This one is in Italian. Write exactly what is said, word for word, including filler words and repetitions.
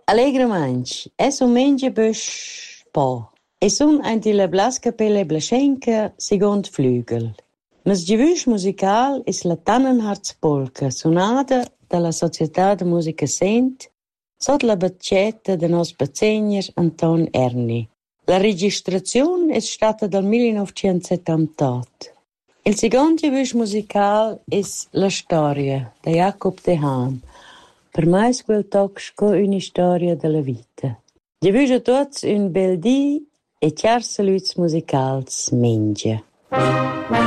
Allegramente, es un mengia bösch po. E sun ein di la Blaskapelle Blaschenka second flügel. Mas givusch musical is la Tannenharz-Polka, suonata dalla Società de Musica Sent, sot la baccetta de nos bazzegner Anton Erni. La registrazione è stata dal millenovecentosettantotto. Il secondo givusch musical is La Storia, da Jacob de Haan. Per me è quel tocsco una storia della vita. Givusch a tots un bel dì e chiar saluts musicals mengia.